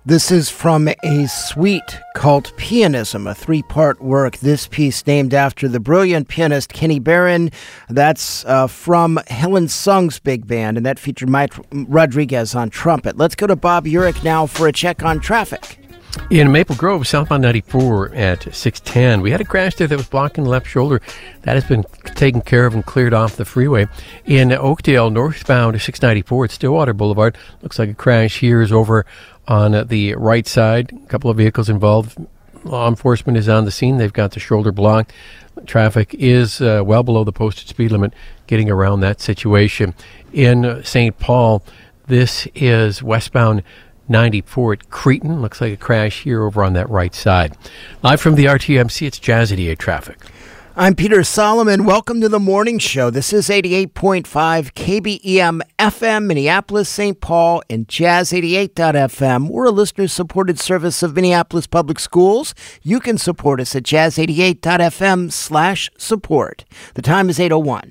This is from a suite called Pianism, a three-part work. This piece named after the brilliant pianist Kenny Barron. That's from Helen Sung's big band, and that featured Mike Rodriguez on trumpet. Let's go to Bob Urich now for a check on traffic. In Maple Grove, southbound 94 at 610, we had a crash there that was blocking the left shoulder. That has been taken care of and cleared off the freeway. In Oakdale, northbound 694 at Stillwater Boulevard, looks like a crash here is over on the right side. A couple of vehicles involved. Law enforcement is on the scene. They've got the shoulder blocked. Traffic is well below the posted speed limit getting around that situation. In St. Paul, this is westbound 94 at Cretin. Looks like a crash here over on that right side. Live from the RTMC, it's Jazz 88 Traffic. I'm Peter Solomon. Welcome to the morning show. This is 88.5 KBEM FM, Minneapolis, St. Paul, and Jazz88.fm. We're a listener-supported service of Minneapolis Public Schools. You can support us at jazz88.fm/support. The time is 8:01.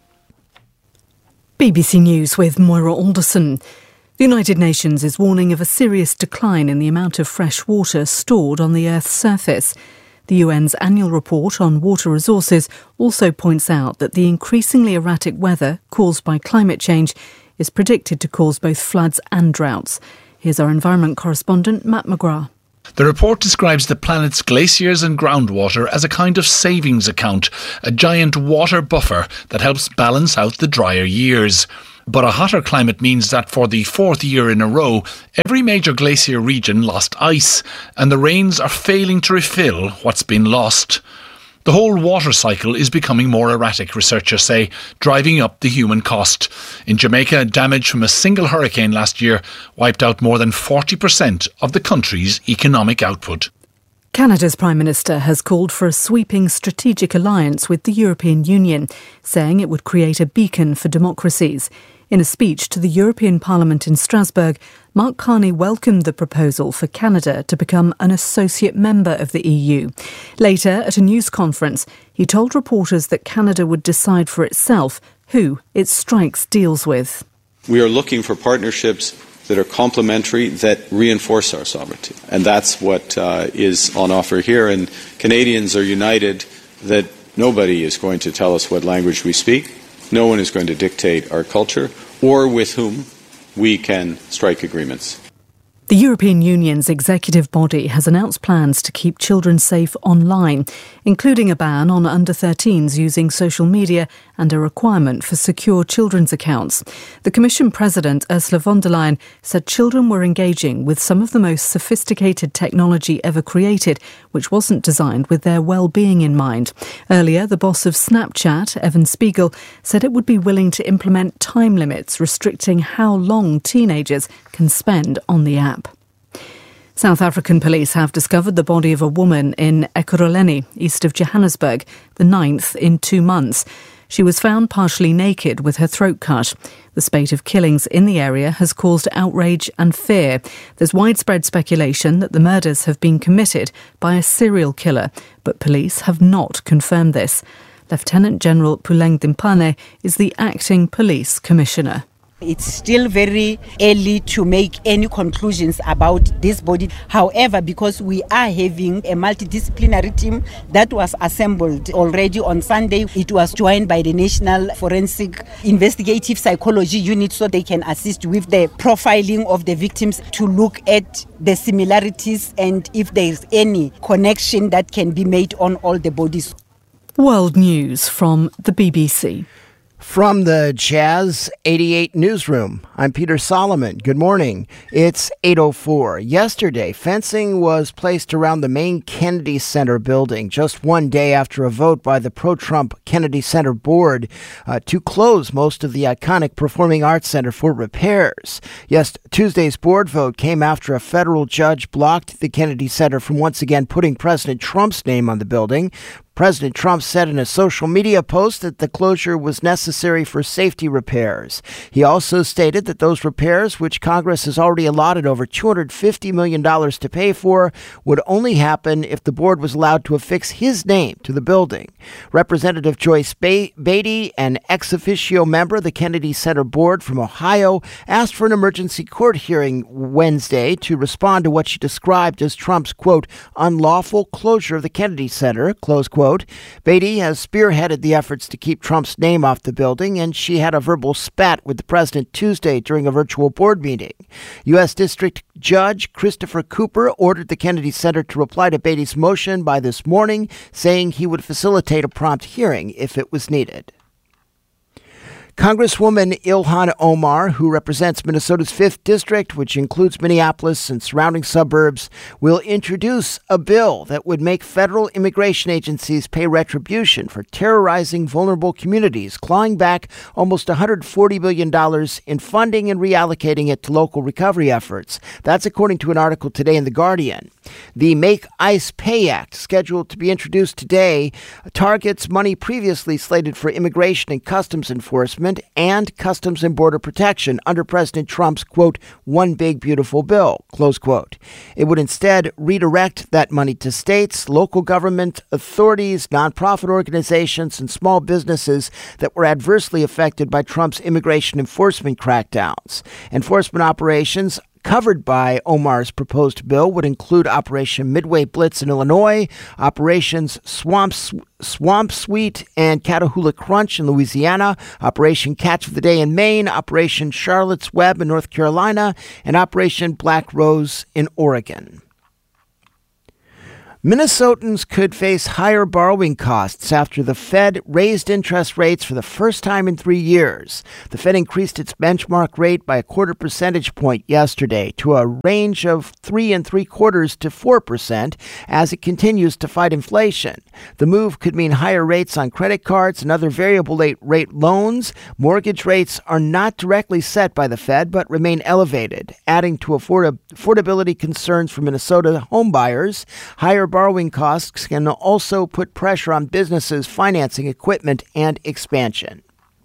BBC News with Moira Alderson. The United Nations is warning of a serious decline in the amount of fresh water stored on the Earth's surface. The UN's annual report on water resources also points out that the increasingly erratic weather caused by climate change is predicted to cause both floods and droughts. Here's our environment correspondent, Matt McGrath. The report describes the planet's glaciers and groundwater as a kind of savings account, a giant water buffer that helps balance out the drier years. But a hotter climate means that for the fourth year in a row, every major glacier region lost ice, and the rains are failing to refill what's been lost. The whole water cycle is becoming more erratic, researchers say, driving up the human cost. In Jamaica, damage from a single hurricane last year wiped out more than 40% of the country's economic output. Canada's Prime Minister has called for a sweeping strategic alliance with the European Union, saying it would create a beacon for democracies. In a speech to the European Parliament in Strasbourg, Mark Carney welcomed the proposal for Canada to become an associate member of the EU. Later, at a news conference, he told reporters that Canada would decide for itself who it strikes deals with. We are looking for partnerships that are complementary, that reinforce our sovereignty. And that's what is on offer here. And Canadians are united that nobody is going to tell us what language we speak. No one is going to dictate our culture or with whom we can strike agreements. The European Union's executive body has announced plans to keep children safe online, including a ban on under-13s using social media and a requirement for secure children's accounts. The Commission President, Ursula von der Leyen, said children were engaging with some of the most sophisticated technology ever created, which wasn't designed with their well-being in mind. Earlier, the boss of Snapchat, Evan Spiegel, said it would be willing to implement time limits restricting how long teenagers can spend on the app. South African police have discovered the body of a woman in Ekurhuleni, east of Johannesburg, the 9th in 2 months. She was found partially naked with her throat cut. The spate of killings in the area has caused outrage and fear. There's widespread speculation that the murders have been committed by a serial killer, but police have not confirmed this. Lieutenant General Puleng Dimpane is the acting police commissioner. It's still very early to make any conclusions about this body. However, because we are having a multidisciplinary team that was assembled already on Sunday, it was joined by the National Forensic Investigative Psychology Unit so they can assist with the profiling of the victims to look at the similarities and if there is any connection that can be made on all the bodies. World News from the BBC. From the Jazz 88 newsroom, I'm Peter Solomon. Good morning. It's 8:04. Yesterday, fencing was placed around the main Kennedy Center building just one day after a vote by the pro-Trump Kennedy Center board to close most of the iconic Performing Arts Center for repairs. Yes, Tuesday's board vote came after a federal judge blocked the Kennedy Center from once again putting President Trump's name on the building. President Trump said in a social media post that the closure was necessary for safety repairs. He also stated that those repairs, which Congress has already allotted over $250 million to pay for, would only happen if the board was allowed to affix his name to the building. Representative Joyce Beatty, an ex officio member of the Kennedy Center board from Ohio, asked for an emergency court hearing Wednesday to respond to what she described as Trump's, quote, unlawful closure of the Kennedy Center, close quote. Beatty has spearheaded the efforts to keep Trump's name off the building, and she had a verbal spat with the president Tuesday during a virtual board meeting. U.S. District Judge Christopher Cooper ordered the Kennedy Center to reply to Beatty's motion by this morning, saying he would facilitate a prompt hearing if it was needed. Congresswoman Ilhan Omar, who represents Minnesota's 5th District, which includes Minneapolis and surrounding suburbs, will introduce a bill that would make federal immigration agencies pay retribution for terrorizing vulnerable communities, clawing back almost $140 billion in funding and reallocating it to local recovery efforts. That's according to an article today in The Guardian. The Make ICE Pay Act, scheduled to be introduced today, targets money previously slated for immigration and customs enforcement and Customs and Border Protection under President Trump's, quote, one big beautiful bill, close quote. It would instead redirect that money to states, local government authorities, nonprofit organizations, and small businesses that were adversely affected by Trump's immigration enforcement crackdowns. Enforcement operations covered by Omar's proposed bill would include Operation Midway Blitz in Illinois, Operations Swamp Sweet and Catahoula Crunch in Louisiana, Operation Catch of the Day in Maine, Operation Charlotte's Web in North Carolina, and Operation Black Rose in Oregon. Minnesotans could face higher borrowing costs after the Fed raised interest rates for the first time in 3 years. The Fed increased its benchmark rate by a quarter percentage point yesterday to a range of 3 3/4 to 4% as it continues to fight inflation. The move could mean higher rates on credit cards and other variable rate loans. Mortgage rates are not directly set by the Fed but remain elevated, adding to affordability concerns for Minnesota homebuyers. Higher borrowing costs can also put pressure on businesses financing equipment and expansion.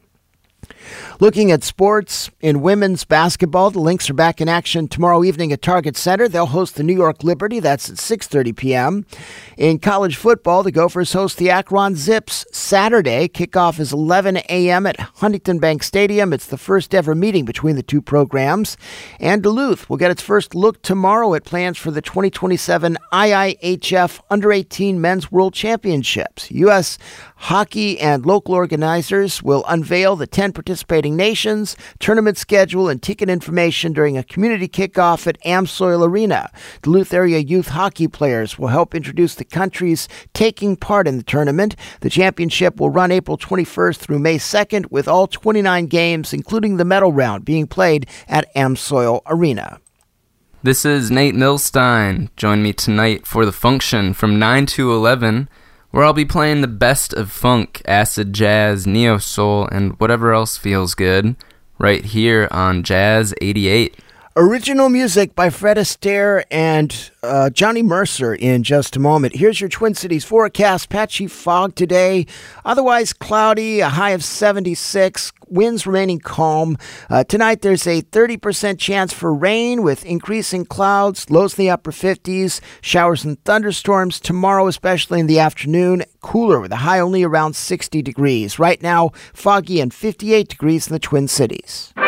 Looking at sports, in women's basketball, the Lynx are back in action tomorrow evening at Target Center. They'll host the New York Liberty. That's at 6:30 p.m. In college football, the Gophers host the Akron Zips Saturday. Kickoff is 11 a.m. at Huntington Bank Stadium. It's the first ever meeting between the two programs. And Duluth will get its first look tomorrow at plans for the 2027 IIHF Under-18 Men's World Championships. U.S. hockey and local organizers will unveil the 10 participating nations, tournament schedule, and ticket information during a community kickoff at AmSoil Arena. Duluth area youth hockey players will help introduce the countries taking part in the tournament. The championship will run April 21st through May 2nd, with all 29 games, including the medal round, being played at AmSoil Arena. This is Nate Milstein. Join me tonight for The Function from 9 to 11, where I'll be playing the best of funk, acid jazz, neo-soul, and whatever else feels good, right here on Jazz 88. Original music by Fred Astaire and Johnny Mercer in just a moment. Here's your Twin Cities forecast. Patchy fog today, otherwise cloudy, a high of 76, winds remaining calm. Tonight there's a 30% chance for rain with increasing clouds, lows in the upper 50s, showers and thunderstorms tomorrow, especially in the afternoon. Cooler with a high only around 60 degrees. Right now, foggy and 58 degrees in the Twin Cities.